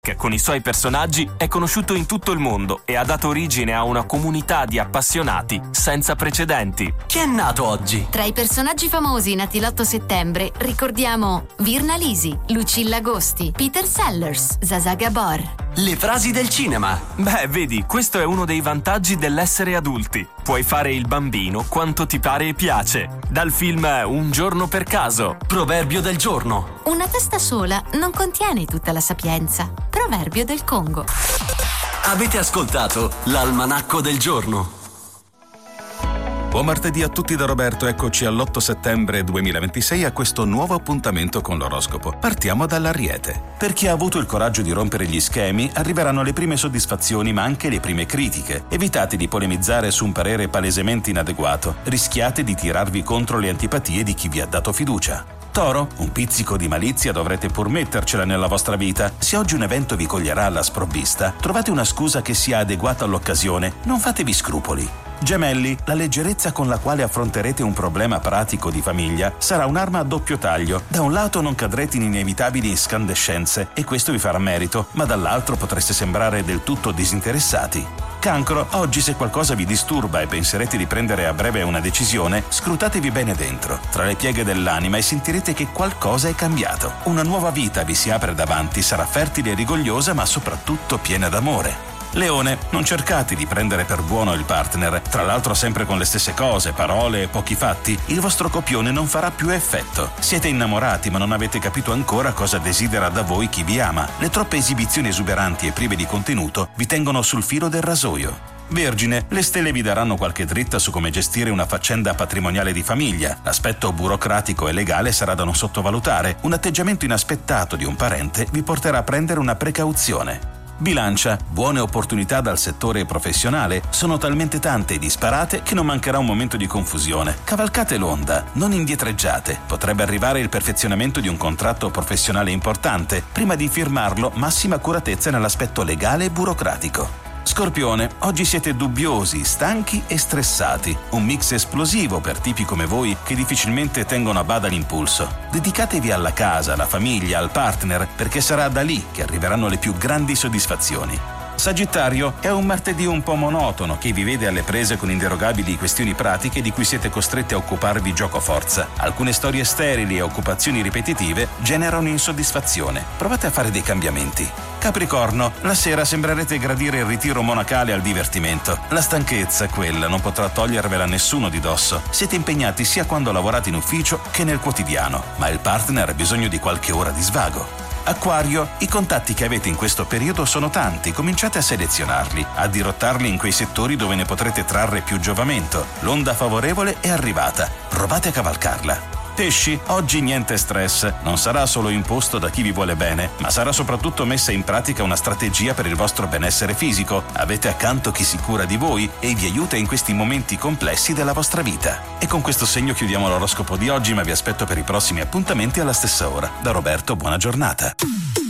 che con i suoi personaggi è conosciuto in tutto il mondo e ha dato origine a una comunità di appassionati senza precedenti. Chi è nato oggi? Tra i personaggi famosi nati l'8 settembre ricordiamo Virna Lisi, Lucilla Agosti, Peter Sellers, Zsa Gabor. Le frasi del cinema. Beh, vedi, questo è uno dei vantaggi dell'essere adulti. Puoi fare il bambino quanto ti pare e piace. Dal film Un giorno per caso. Proverbio del giorno. Una testa sola non contiene tutta la sapienza. Proverbio del Congo. Avete ascoltato l'Almanacco del giorno. Buon martedì a tutti da Roberto, eccoci all'8 settembre 2026 a questo nuovo appuntamento con l'oroscopo. Partiamo dall'Ariete. Per chi ha avuto il coraggio di rompere gli schemi, arriveranno le prime soddisfazioni ma anche le prime critiche. Evitate di polemizzare su un parere palesemente inadeguato, rischiate di tirarvi contro le antipatie di chi vi ha dato fiducia. Toro, un pizzico di malizia dovrete pur mettercela nella vostra vita. Se oggi un evento vi coglierà alla sprovvista, trovate una scusa che sia adeguata all'occasione, non fatevi scrupoli. Gemelli, la leggerezza con la quale affronterete un problema pratico di famiglia sarà un'arma a doppio taglio. Da un lato non cadrete in inevitabili scandescenze e questo vi farà merito, ma dall'altro potreste sembrare del tutto disinteressati. Cancro, oggi se qualcosa vi disturba e penserete di prendere a breve una decisione, scrutatevi bene dentro, tra le pieghe dell'anima e sentirete che qualcosa è cambiato. Una nuova vita vi si apre davanti, sarà fertile e rigogliosa ma soprattutto piena d'amore. Leone, non cercate di prendere per buono il partner, tra l'altro sempre con le stesse cose, parole e pochi fatti, il vostro copione non farà più effetto. Siete innamorati ma non avete capito ancora cosa desidera da voi chi vi ama. Le troppe esibizioni esuberanti e prive di contenuto vi tengono sul filo del rasoio. Vergine, le stelle vi daranno qualche dritta su come gestire una faccenda patrimoniale di famiglia. L'aspetto burocratico e legale sarà da non sottovalutare. Un atteggiamento inaspettato di un parente vi porterà a prendere una precauzione. Bilancia, buone opportunità dal settore professionale sono talmente tante e disparate che non mancherà un momento di confusione. Cavalcate l'onda, non indietreggiate. Potrebbe arrivare il perfezionamento di un contratto professionale importante. Prima di firmarlo, massima accuratezza nell'aspetto legale e burocratico. Scorpione, oggi siete dubbiosi, stanchi e stressati. Un mix esplosivo per tipi come voi che difficilmente tengono a bada l'impulso. Dedicatevi alla casa, alla famiglia, al partner, perché sarà da lì che arriveranno le più grandi soddisfazioni. Sagittario, è un martedì un po' monotono che vi vede alle prese con inderogabili questioni pratiche di cui siete costretti a occuparvi giocoforza. Alcune storie sterili e occupazioni ripetitive generano insoddisfazione. Provate a fare dei cambiamenti. Capricorno, la sera sembrerete gradire il ritiro monacale al divertimento. La stanchezza, quella, non potrà togliervela nessuno di dosso. Siete impegnati sia quando lavorate in ufficio che nel quotidiano, ma il partner ha bisogno di qualche ora di svago. Acquario, i contatti che avete in questo periodo sono tanti, cominciate a selezionarli, a dirottarli in quei settori dove ne potrete trarre più giovamento. L'onda favorevole è arrivata, provate a cavalcarla. Pesci, oggi niente stress, non sarà solo imposto da chi vi vuole bene, ma sarà soprattutto messa in pratica una strategia per il vostro benessere fisico. Avete accanto chi si cura di voi e vi aiuta in questi momenti complessi della vostra vita. E con questo segno chiudiamo l'oroscopo di oggi, ma vi aspetto per i prossimi appuntamenti alla stessa ora. Da Roberto, buona giornata.